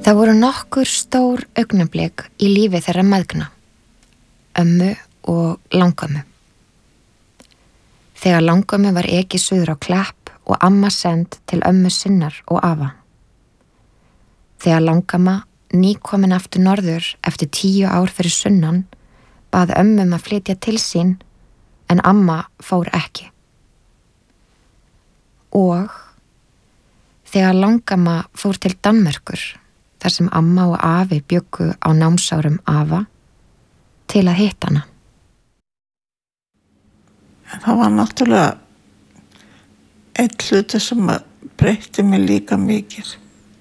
Það voru nokkur stór augnablik í lífi þeirra mæðgna, ömmu og langömmu. Þegar langömmu var ekið suður á Klepp og amma send til ömmu sinnar og afa. Þegar langamma, nýkomin aftur norður eftir 10 ár fyrir sunnan, bað ömmum að flytja til sín, en amma fór ekki. Og þegar langamma fór til Danmerkur, þar sem amma og afi bjuggu á námsárum afa, til að hitta hana. Það var náttúrulega einn hluti sem breytti mig líka mikið.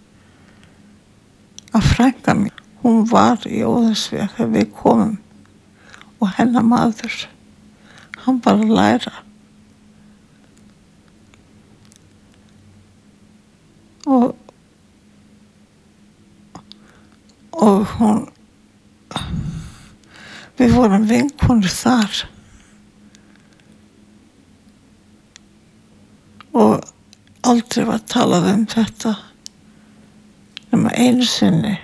Að frænka mín, hún var í Óðinsvék þegar við komum og hennar maður, hann var að læra. Og hún, við vorum vinkonur þar og aldrei var talað þetta nema einu sinni.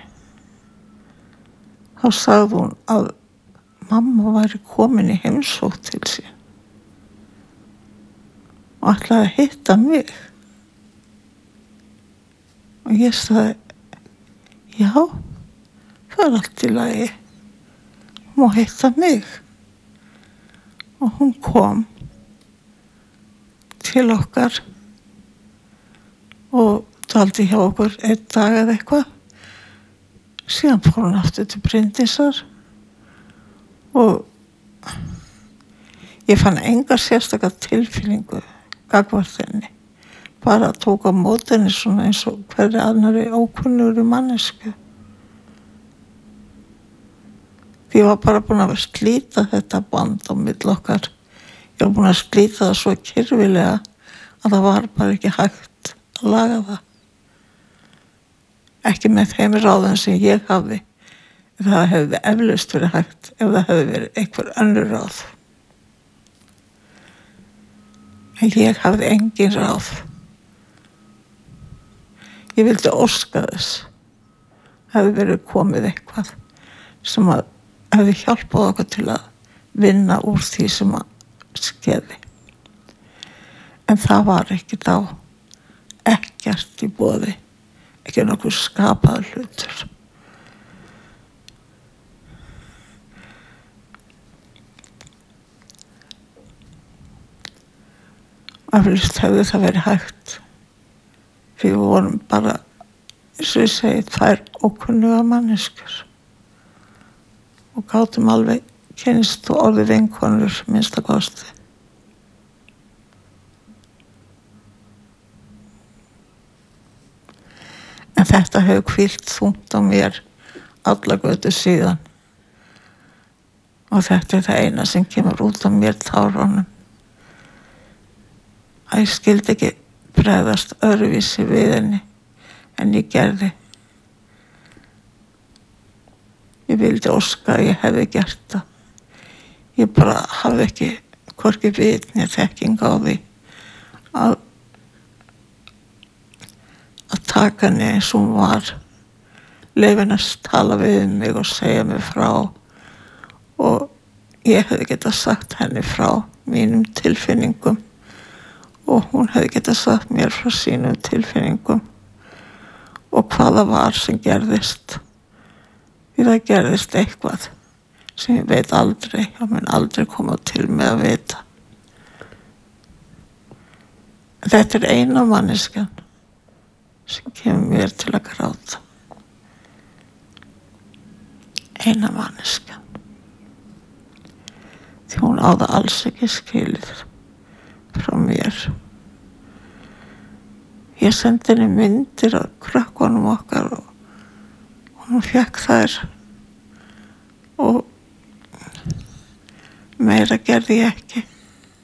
Þá sagði hún að mamma væri komin í heimsókn til sín og ætlaði að hitta mig. Og ég sagði, já, það er allt í lagi, hún má hitta mig. Og hún kom til okkar og dvaldi hjá okkur 1 dag eða eitthvað. Síðan fór hún aftur til Bryndísar og ég fann enga sérstaka tilfinningu gagnvart henni. Bara tók á móti henni svona eins og hverri annarri ókunnugri mannesku. Ég var bara búin að slíta þetta band á milli okkar. Ég var búin að slíta það svo kyrfilega að það var bara ekki hægt að laga það. Ekki með þeim ráðum sem ég hafði. Það hefði eflaust verið hægt ef það hefði verið einhver önnur ráð. En ég hafði engin ráð. Ég vildi óska þess. Hefði verið komið eitthvað sem að hefði hjálpað okkur til að vinna úr því sem að skeði. En það var ekki þá. Ekkert í boði. Ekki nokkuð skapaður hlutur. Eflaust hefði það verið hægt. Við vorum bara, eins og ég segi, 2 ókunnuga manneskjur. Og gátum alveg kynnst og orðið vinkonur minnsta kosti. En þetta hefur hvílt þungt á mér alla götu síðan. Og þetta er það eina sem kemur út á mér tárunum. Að ég skildi ekki bregðast öðruvísi við henni en ég gerði. Ég vildi óska að ég hefði gert það. Ég bara hafði ekki hvorki vit né þekking á því að taka henni eins og hún var, leyfa henni að tala við mig og segja mig frá, og ég hefði getað sagt henni frá mínum tilfinningum og hún hefði getað sagt mér frá sínum tilfinningum og hvað það var sem gerðist. Því það gerðist eitthvað sem ég veit aldrei og mun aldrei koma til með að vita. Þetta er eina manneskjan sem kemur mér til að gráta. Eina manneskjan. Því hún á það alls ekki skilið frá mér. Ég sendi henni myndir af krökkunum okkar og hún fékk þær og meira gerði ég ekki.